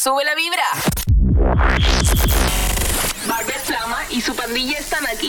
Sube la vibra. Barbet Flama y su pandilla están aquí.